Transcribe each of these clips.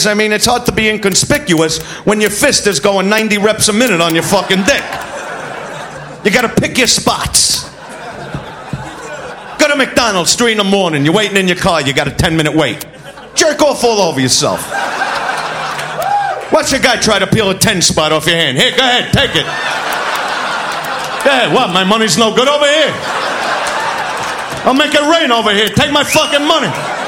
legs. I mean, it's hard to be inconspicuous when your fist is going 90 reps a minute on your fucking dick. You gotta pick your spots. Go to McDonald's 3 in the morning, you're waiting in your car, you got a 10-minute wait. Jerk off all over yourself. Watch a guy try to peel a 10 spot off your hand. Here, go ahead, take it. Go ahead, what, my money's no good over here? I'll make it rain over here, take my fucking money.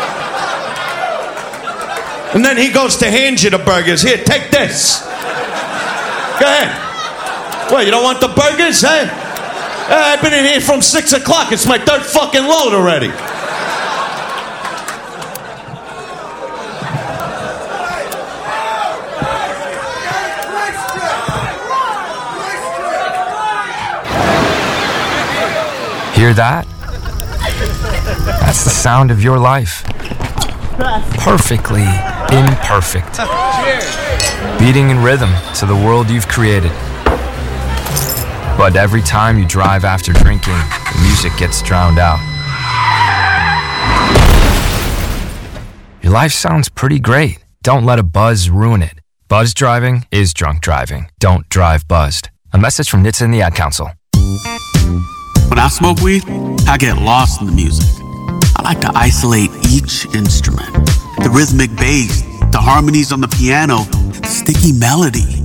And then he goes to hand you the burgers. Here, take this. Go ahead. What, you don't want the burgers, eh? I've been in here from 6 o'clock. It's my third fucking load already. Hear that? That's the sound of your life. Perfectly imperfect. Beating in rhythm to the world you've created. But every time you drive after drinking, the music gets drowned out. Your life sounds pretty great. Don't let a buzz ruin it. Buzz driving is drunk driving. Don't drive buzzed. A message from NHTSA and the Ad Council. When I smoke weed, I get lost in the music. I like to isolate each instrument. The rhythmic bass, the harmonies on the piano, the sticky melody.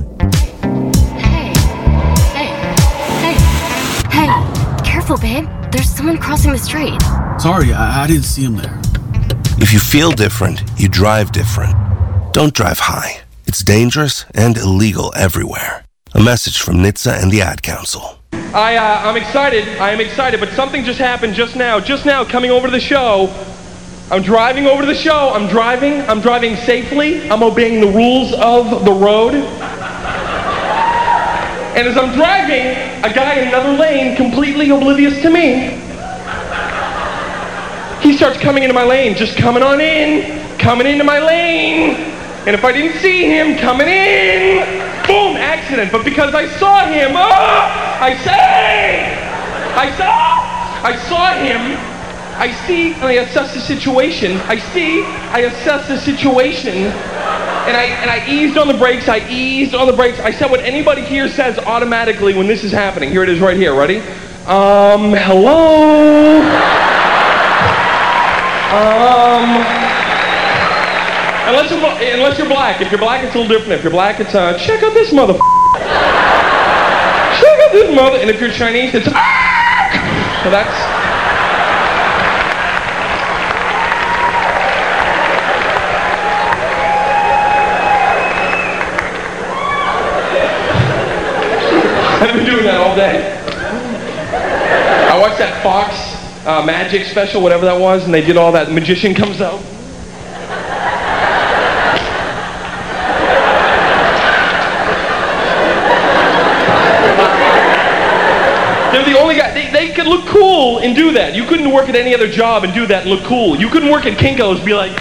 Hey, careful, babe. There's someone crossing the street. Sorry, I didn't see him there. If you feel different, you drive different. Don't drive high. It's dangerous and illegal everywhere. A message from NHTSA and the Ad Council. I'm excited. I am excited, but something just happened just now. Just now, coming over to the show. I'm driving over to the show. I'm driving safely. I'm obeying the rules of the road. And as I'm driving, a guy in another lane, completely oblivious to me, he starts coming into my lane, just coming on in, coming into my lane. And if I didn't see him coming in, boom, accident. But because I saw him, I saw him, I see, and I assess the situation. I assess the situation, and I eased on the brakes, I said what anybody here says automatically when this is happening. Here it is right here, ready? Hello? Unless you're black. If you're black, it's a little different. If you're black, it's, check out this mother. Check out this mother. And if you're Chinese, it's, so that's. I've been doing that all day. I watched that Fox Magic special, whatever that was, and they did all that. The magician comes out. They're the only guy. They could look cool and do that. You couldn't work at any other job and do that and look cool. You couldn't work at Kinko's and be like.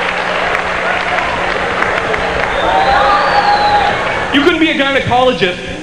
You couldn't be a gynecologist